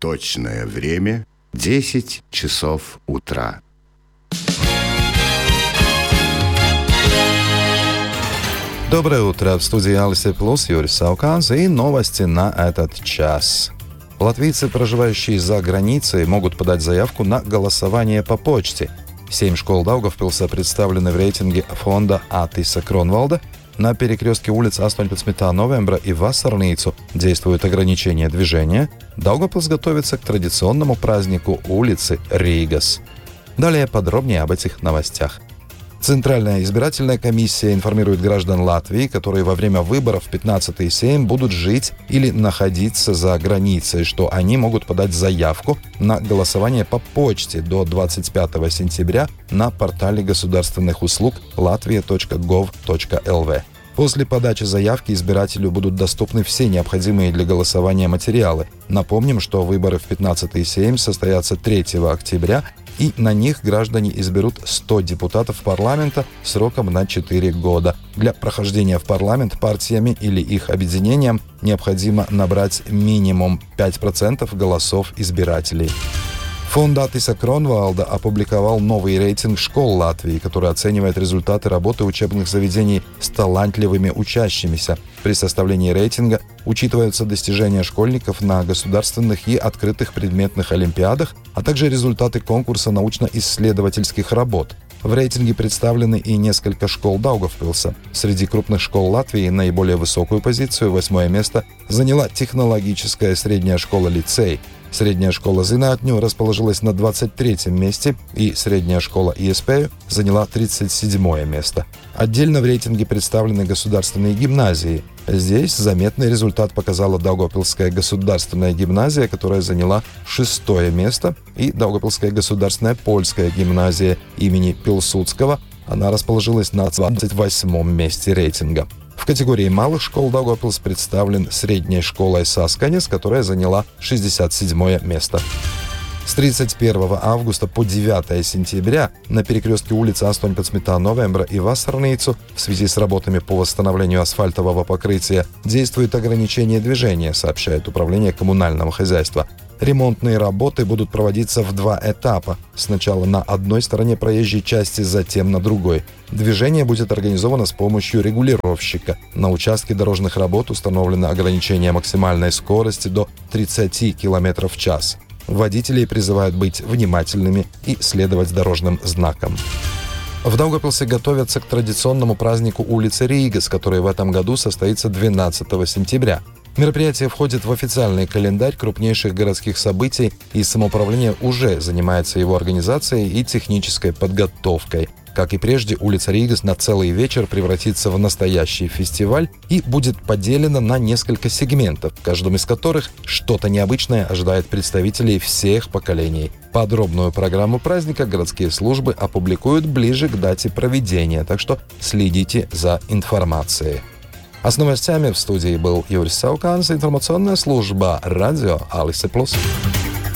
Точное время 10 часов утра. Доброе утро. В студии Алисе Плюс Юрий Сауканс и новости на этот час. Латвийцы, проживающие за границей, могут подать заявку на голосование по почте. 7 школ Даугавпилса представлены в рейтинге фонда Атиса Кронвалда. На перекрестке улиц 18 новembra и Vasarnīcu действуют ограничения движения. Даугавпилс готовится к традиционному празднику улицы Рīgas. Далее подробнее об этих новостях. Центральная избирательная комиссия информирует граждан Латвии, которые во время выборов 15-й Сейм будут жить или находиться за границей, что они могут подать заявку на голосование по почте до 25 сентября на портале государственных услуг latvia.gov.lv. После подачи заявки избирателю будут доступны все необходимые для голосования материалы. Напомним, что выборы в 15-й Сейм состоятся 3 октября, и на них граждане изберут 100 депутатов парламента сроком на 4 года. Для прохождения в парламент партиями или их объединениям необходимо набрать минимум 5% голосов избирателей. Фонд Атиса Кронвалда опубликовал новый рейтинг школ Латвии, который оценивает результаты работы учебных заведений с талантливыми учащимися. При составлении рейтинга учитываются достижения школьников на государственных и открытых предметных олимпиадах, а также результаты конкурса научно-исследовательских работ. В рейтинге представлены и несколько школ Даугавпилса. Среди крупных школ Латвии наиболее высокую позицию, 8 место, заняла технологическая средняя школа-лицей. Средняя школа Зinātņu расположилась на 23-м месте, и средняя школа ИСП заняла 37-е место. Отдельно в рейтинге представлены государственные гимназии. Здесь заметный результат показала Даугавпилская государственная гимназия, которая заняла 6-е место, и Даугавпилская государственная польская гимназия имени Пилсудского. Она расположилась на 28-м месте рейтинга. В категории малых школ Даугавпилс представлен средней школой Saskaņas, которая заняла 67-е место. С 31 августа по 9 сентября на перекрестке улиц 18 новembra и Vasarnīcu в связи с работами по восстановлению асфальтового покрытия действует ограничение движения, сообщает Управление коммунального хозяйства. Ремонтные работы будут проводиться в 2 этапа. Сначала на одной стороне проезжей части, затем на другой. Движение будет организовано с помощью регулировщика. На участке дорожных работ установлено ограничение максимальной скорости до 30 км в час. Водителей призывают быть внимательными и следовать дорожным знакам. В Даугавпилсе готовятся к традиционному празднику улицы Рīgas, который в этом году состоится 12 сентября. Мероприятие входит в официальный календарь крупнейших городских событий, и самоуправление уже занимается его организацией и технической подготовкой. Как и прежде, улица Рīgas на целый вечер превратится в настоящий фестиваль и будет поделена на несколько сегментов, в каждом из которых что-то необычное ожидает представителей всех поколений. Подробную программу праздника городские службы опубликуют ближе к дате проведения, так что следите за информацией. А с новостями в студии был Юрий Сауканс, информационная служба радио Алисе Плюс.